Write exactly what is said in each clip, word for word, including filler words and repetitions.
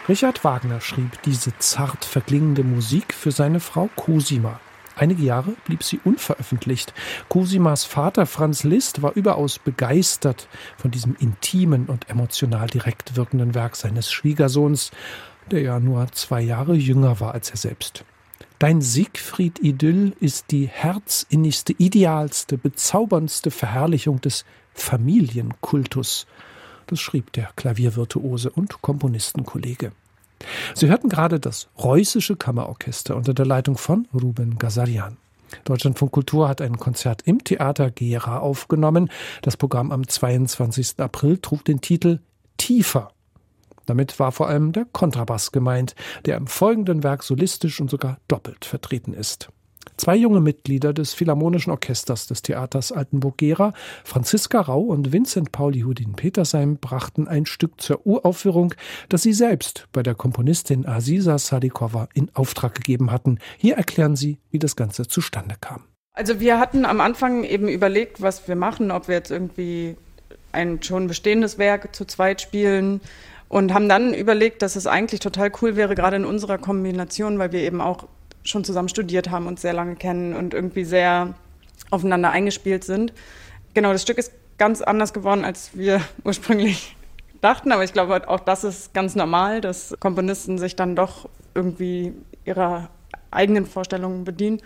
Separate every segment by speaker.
Speaker 1: Richard Wagner schrieb diese zart verklingende Musik für seine Frau Cosima. Einige Jahre blieb sie unveröffentlicht. Cosimas Vater Franz Liszt war überaus begeistert von diesem intimen und emotional direkt wirkenden Werk seines Schwiegersohns, der ja nur zwei Jahre jünger war als er selbst. Dein Siegfried-Idyll ist die herzinnigste, idealste, bezauberndste Verherrlichung des Familienkultus. Das schrieb der Klaviervirtuose und Komponistenkollege. Sie hörten gerade das Reußische Kammerorchester unter der Leitung von Ruben Gazarian. Deutschlandfunk Kultur hat ein Konzert im Theater Gera aufgenommen. Das Programm am zweiundzwanzigsten April trug den Titel Tiefer. Damit war vor allem der Kontrabass gemeint, der im folgenden Werk solistisch und sogar doppelt vertreten ist. Zwei junge Mitglieder des Philharmonischen Orchesters des Theaters Altenburg-Gera, Franziska Rau und Vincent Pauli-Hudin-Petersheim, brachten ein Stück zur Uraufführung, das sie selbst bei der Komponistin Aziza Sadikova in Auftrag gegeben hatten. Hier erklären sie, wie das Ganze zustande kam.
Speaker 2: Also wir hatten am Anfang eben überlegt, was wir machen, ob wir jetzt irgendwie ein schon bestehendes Werk zu zweit spielen, und haben dann überlegt, dass es eigentlich total cool wäre, gerade in unserer Kombination, weil wir eben auch schon zusammen studiert haben, uns sehr lange kennen und irgendwie sehr aufeinander eingespielt sind. Genau, das Stück ist ganz anders geworden, als wir ursprünglich dachten, aber ich glaube auch, das ist ganz normal, dass Komponisten sich dann doch irgendwie ihrer eigenen Vorstellungen bedienen.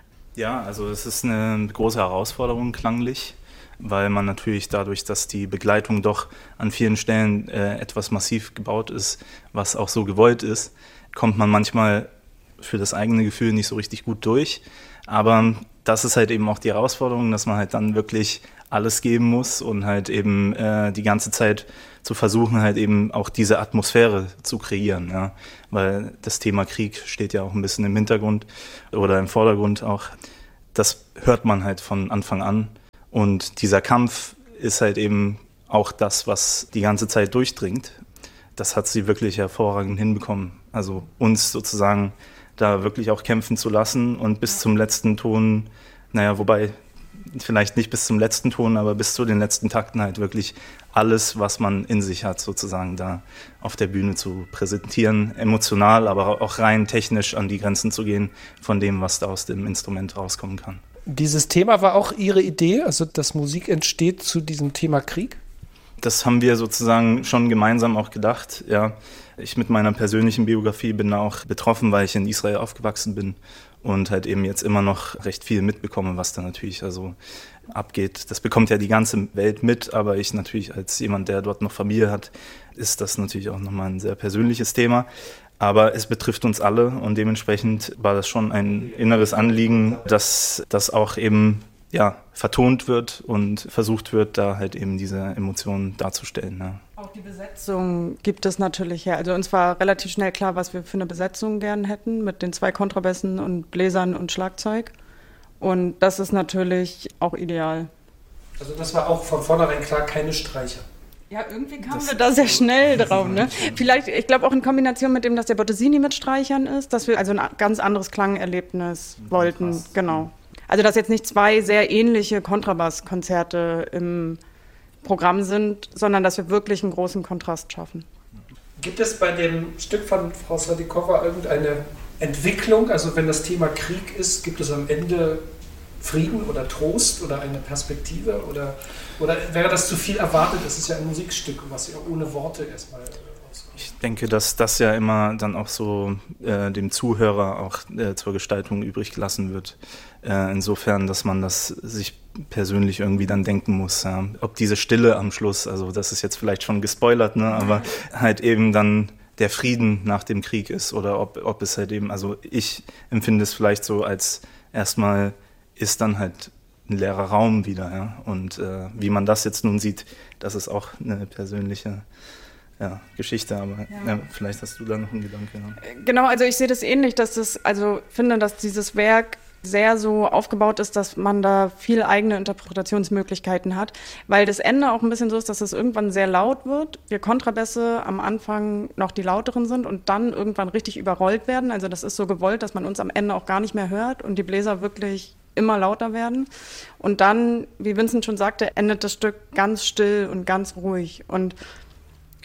Speaker 3: Ja, also es ist eine große Herausforderung klanglich, weil man natürlich dadurch, dass die Begleitung doch an vielen Stellen äh, etwas massiv gebaut ist, was auch so gewollt ist, kommt man manchmal für das eigene Gefühl nicht so richtig gut durch. Aber das ist halt eben auch die Herausforderung, dass man halt dann wirklich alles geben muss und halt eben äh, die ganze Zeit zu versuchen, halt eben auch diese Atmosphäre zu kreieren. Ja? Weil das Thema Krieg steht ja auch ein bisschen im Hintergrund oder im Vordergrund auch. Das hört man halt von Anfang an. Und dieser Kampf ist halt eben auch das, was die ganze Zeit durchdringt. Das hat sie wirklich hervorragend hinbekommen. Also uns sozusagen da wirklich auch kämpfen zu lassen und bis zum letzten Ton, naja, wobei vielleicht nicht bis zum letzten Ton, aber bis zu den letzten Takten halt wirklich alles, was man in sich hat, sozusagen da auf der Bühne zu präsentieren, emotional, aber auch rein technisch an die Grenzen zu gehen von dem, was da aus dem Instrument rauskommen kann.
Speaker 1: Dieses Thema war auch Ihre Idee, also dass Musik entsteht zu diesem Thema Krieg?
Speaker 3: Das haben wir sozusagen schon gemeinsam auch gedacht, ja. Ich mit meiner persönlichen Biografie bin da auch betroffen, weil ich in Israel aufgewachsen bin und halt eben jetzt immer noch recht viel mitbekomme, was da natürlich also abgeht. Das bekommt ja die ganze Welt mit, aber ich natürlich als jemand, der dort noch Familie hat, ist das natürlich auch nochmal ein sehr persönliches Thema. Aber es betrifft uns alle und dementsprechend war das schon ein inneres Anliegen, dass das auch eben ja, vertont wird und versucht wird, da halt eben diese Emotionen darzustellen. Ja.
Speaker 2: Auch die Besetzung gibt es natürlich her. Also uns war relativ schnell klar, was wir für eine Besetzung gern hätten, mit den zwei Kontrabässen und Bläsern und Schlagzeug. Und das ist natürlich auch ideal.
Speaker 1: Also das war auch von vornherein klar, keine Streicher.
Speaker 2: Ja, irgendwie kamen wir da sehr schnell drauf. Ne? Vielleicht, ich glaube auch in Kombination mit dem, dass der Bottesini mit Streichern ist, dass wir also ein ganz anderes Klangerlebnis wollten. Krass. Genau. Also dass jetzt nicht zwei sehr ähnliche Kontrabasskonzerte im Programm sind, sondern dass wir wirklich einen großen Kontrast schaffen.
Speaker 1: Gibt es bei dem Stück von Frau Sadikova irgendeine Entwicklung? Also wenn das Thema Krieg ist, gibt es am Ende Frieden oder Trost oder eine Perspektive? Oder, oder wäre das zu viel erwartet? Es ist ja ein Musikstück, was ja ohne Worte erstmal rauskommt.
Speaker 3: Ich denke, dass das ja immer dann auch so äh, dem Zuhörer auch äh, zur Gestaltung übrig gelassen wird. Äh, insofern, dass man das sich persönlich irgendwie dann denken muss. Ja. Ob diese Stille am Schluss, also das ist jetzt vielleicht schon gespoilert, ne, aber halt eben dann der Frieden nach dem Krieg ist oder ob, ob es halt eben, also ich empfinde es vielleicht so als erstmal ist dann halt ein leerer Raum wieder. Ja. Und äh, wie man das jetzt nun sieht, das ist auch eine persönliche Ja, Geschichte, aber ja. Ja, vielleicht hast du da noch einen Gedanke. Ja.
Speaker 2: Genau, also ich sehe das ähnlich, dass das, also finde, dass dieses Werk sehr so aufgebaut ist, dass man da viel eigene Interpretationsmöglichkeiten hat, weil das Ende auch ein bisschen so ist, dass es irgendwann sehr laut wird, wir Kontrabässe am Anfang noch die lauteren sind und dann irgendwann richtig überrollt werden, also das ist so gewollt, dass man uns am Ende auch gar nicht mehr hört und die Bläser wirklich immer lauter werden und dann, wie Vincent schon sagte, endet das Stück ganz still und ganz ruhig und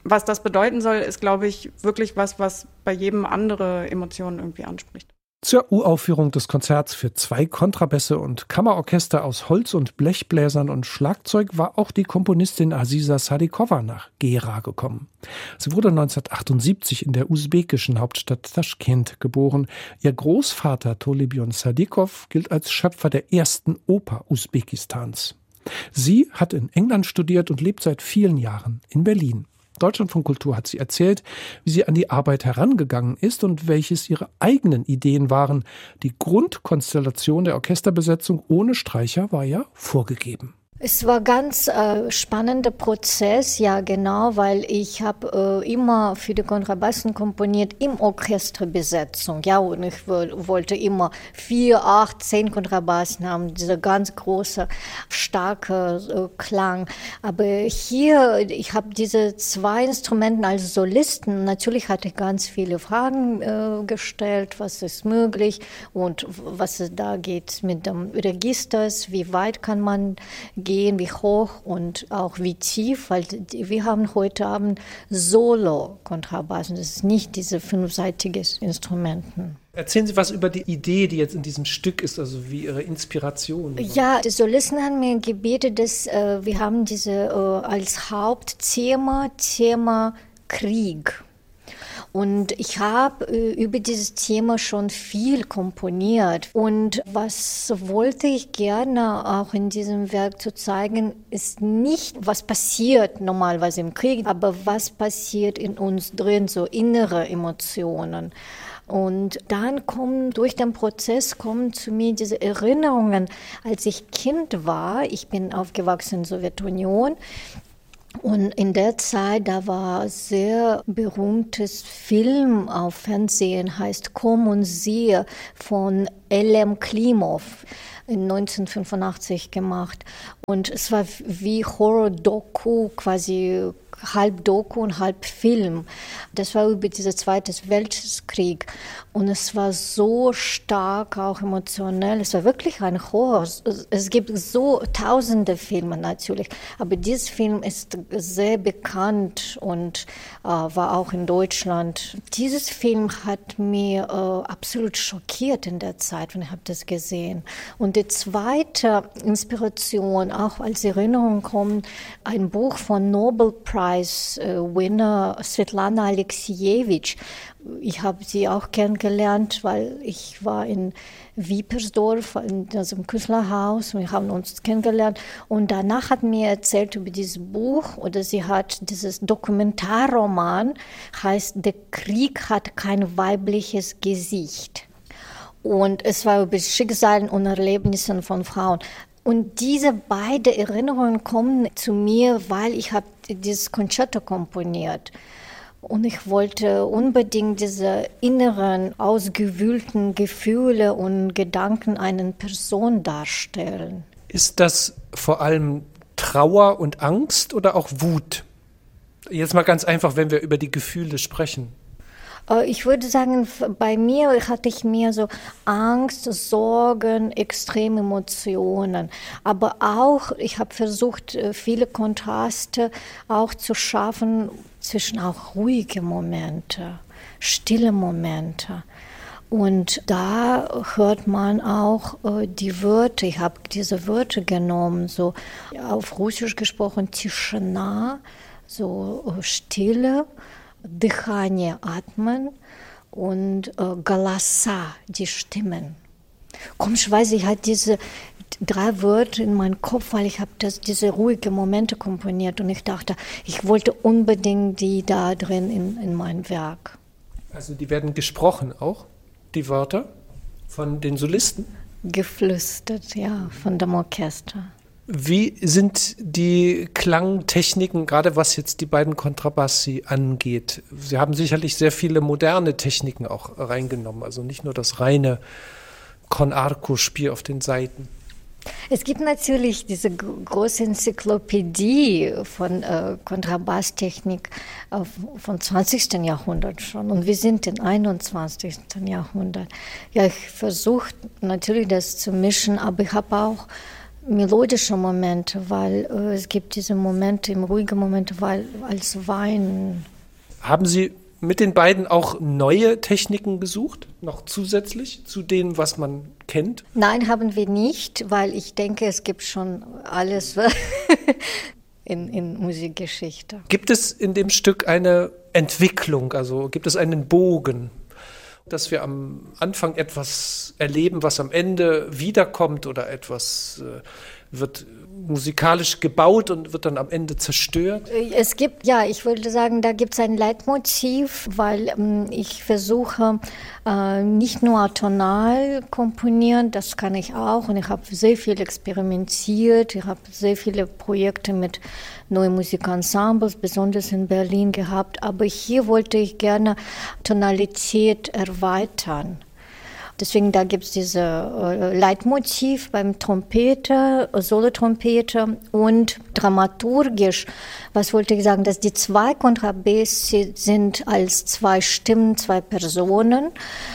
Speaker 2: was das bedeuten soll, ist, glaube ich, wirklich was, was bei jedem andere Emotionen irgendwie anspricht.
Speaker 1: Zur Uraufführung des Konzerts für zwei Kontrabässe und Kammerorchester aus Holz- und Blechbläsern und Schlagzeug war auch die Komponistin Aziza Sadikova nach Gera gekommen. Sie wurde neunzehnhundertachtundsiebzig in der usbekischen Hauptstadt Taschkent geboren. Ihr Großvater Tolebion Sadikov gilt als Schöpfer der ersten Oper Usbekistans. Sie hat in England studiert und lebt seit vielen Jahren in Berlin. Deutschlandfunk Kultur hat sie erzählt, wie sie an die Arbeit herangegangen ist und welches ihre eigenen Ideen waren. Die Grundkonstellation der Orchesterbesetzung ohne Streicher war ja vorgegeben.
Speaker 4: Es war ganz äh, spannender Prozess, ja genau, weil ich habe äh, immer für die Kontrabassen komponiert im Orchesterbesetzung, ja, und ich w- wollte immer vier, acht, zehn Kontrabassen haben, dieser ganz große, starke äh, Klang. Aber hier, ich habe diese zwei Instrumente als Solisten, natürlich hatte ich ganz viele Fragen äh, gestellt, was ist möglich und was es da geht mit dem Registers, wie weit kann man gehen, wie hoch und auch wie tief, weil wir haben heute Abend Solo-Kontrabass. Das ist nicht diese fünfseitiges Instrumenten.
Speaker 1: Erzählen Sie was über die Idee, die jetzt in diesem Stück ist, also wie Ihre Inspiration war.
Speaker 4: Ja, die Solisten haben mir gebeten, dass äh, wir haben diese äh, als Hauptthema Thema Krieg. Und ich habe äh, über dieses Thema schon viel komponiert. Und was wollte ich gerne auch in diesem Werk zu zeigen, ist nicht, was passiert normalerweise im Krieg, aber was passiert in uns drin, so innere Emotionen. Und dann kommen, durch den Prozess kommen zu mir diese Erinnerungen, als ich Kind war. Ich bin aufgewachsen in der Sowjetunion. Und in der Zeit, da war ein sehr berühmtes Film auf Fernsehen, heißt Komm und siehe von L M Klimov in neunzehnhundertfünfundachtzig gemacht. Und es war wie Horror-Doku, quasi halb Doku und halb Film. Das war über diesen Zweiten Weltkrieg. Und es war so stark, auch emotionell. Es war wirklich ein Horror. Es, es gibt so tausende Filme natürlich. Aber dieser Film ist sehr bekannt und äh, war auch in Deutschland. Dieses Film hat mich äh, absolut schockiert in der Zeit, wenn ich habe das gesehen. Und die zweite Inspiration, auch als Erinnerung kommt, ein Buch von Nobel Prize Winner Svetlana Alexievich. Ich habe sie auch kennengelernt, weil ich war in Wiepersdorf, in diesem Künstlerhaus, und wir haben uns kennengelernt. Und danach hat mir erzählt über dieses Buch, oder sie hat dieses Dokumentarroman, heißt Der Krieg hat kein weibliches Gesicht. Und es war über Schicksalen und Erlebnissen von Frauen. Und diese beiden Erinnerungen kommen zu mir, weil ich habe dieses Concerto komponiert. Und ich wollte unbedingt diese inneren, ausgewühlten Gefühle und Gedanken einer Person darstellen.
Speaker 1: Ist das vor allem Trauer und Angst oder auch Wut? Jetzt mal ganz einfach, wenn wir über die Gefühle sprechen.
Speaker 4: Ich würde sagen, bei mir hatte ich mehr so Angst, Sorgen, extreme Emotionen. Aber auch, ich habe versucht, viele Kontraste auch zu schaffen zwischen auch ruhige Momente, stille Momente. Und da hört man auch äh, die Wörter. Ich habe diese Wörter genommen, so auf Russisch gesprochen, Tishina, so äh, Stille. Дыхание, atmen und äh, Голоса, die Stimmen. Komischerweise, ich hatte diese drei Wörter in meinem Kopf, weil ich habe diese ruhigen Momente komponiert und ich dachte, ich wollte unbedingt die da drin in, in mein Werk.
Speaker 1: Also die werden gesprochen auch, die Wörter von den Solisten?
Speaker 4: Geflüstert, ja, von dem Orchester.
Speaker 1: Wie sind die Klangtechniken, gerade was jetzt die beiden Kontrabassi angeht? Sie haben sicherlich sehr viele moderne Techniken auch reingenommen, also nicht nur das reine Con-Arco-Spiel auf den Saiten.
Speaker 4: Es gibt natürlich diese große Enzyklopädie von äh, Kontrabasstechnik äh, vom zwanzigsten Jahrhundert schon und wir sind im einundzwanzigsten Jahrhundert. Ja, ich versuche natürlich das zu mischen, aber ich habe auch melodische Momente, weil äh, es gibt diese Momente, im ruhigen Moment, weil als Weinen.
Speaker 1: Haben Sie mit den beiden auch neue Techniken gesucht, noch zusätzlich zu dem, was man kennt?
Speaker 4: Nein, haben wir nicht, weil ich denke, es gibt schon alles in, in Musikgeschichte.
Speaker 1: Gibt es in dem Stück eine Entwicklung, also gibt es einen Bogen, dass wir am Anfang etwas erleben, was am Ende wiederkommt oder etwas äh, wird musikalisch gebaut und wird dann am Ende zerstört?
Speaker 4: Es gibt, ja, ich würde sagen, da gibt es ein Leitmotiv, weil ähm, ich versuche äh, nicht nur atonal komponieren, das kann ich auch und ich habe sehr viel experimentiert, ich habe sehr viele Projekte mit neuen Musikensembles, besonders in Berlin gehabt, aber hier wollte ich gerne Tonalität erweitern. Deswegen, da gibt es dieses äh, Leitmotiv beim Trompeter, Solotrompeter und dramaturgisch, was wollte ich sagen, dass die zwei Kontrabässe sind als zwei Stimmen, zwei Personen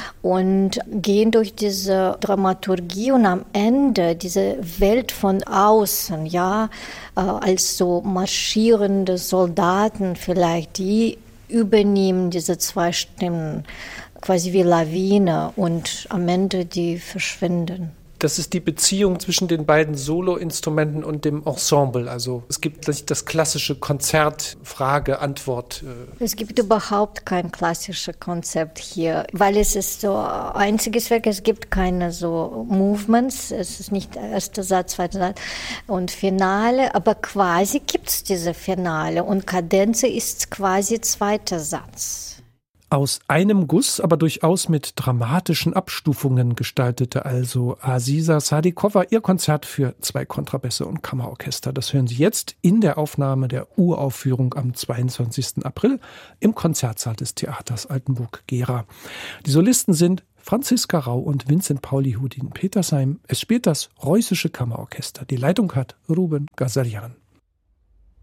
Speaker 4: und gehen durch diese Dramaturgie und am Ende diese Welt von außen, ja, äh, als so marschierende Soldaten vielleicht, die übernehmen diese zwei Stimmen. Quasi wie Lawine und am Ende die verschwinden.
Speaker 1: Das ist die Beziehung zwischen den beiden Soloinstrumenten und dem Ensemble. Also es gibt nicht das klassische Konzert, Frage, Antwort.
Speaker 4: Es gibt überhaupt kein klassisches Konzept hier, weil es ist so ein einziges Werk, es gibt keine so Movements, es ist nicht erster Satz, zweiter Satz und Finale, aber quasi gibt es diese Finale und Kadenz ist quasi zweiter Satz.
Speaker 1: Aus einem Guss, aber durchaus mit dramatischen Abstufungen gestaltete also Aziza Sadikova ihr Konzert für zwei Kontrabässe und Kammerorchester. Das hören Sie jetzt in der Aufnahme der Uraufführung am zweiundzwanzigsten April im Konzertsaal des Theaters Altenburg-Gera. Die Solisten sind Franziska Rau und Vincent Pauli-Hudin Petersheim. Es spielt das Preußische Kammerorchester. Die Leitung hat Ruben Gazarian.